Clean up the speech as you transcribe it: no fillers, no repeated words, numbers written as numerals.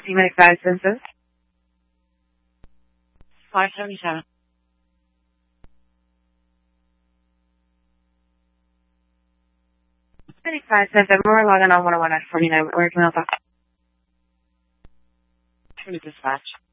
Medic 5 census. 577. Medic 5 census. We're logging on 101 at 49. Where can I help? Dispatch.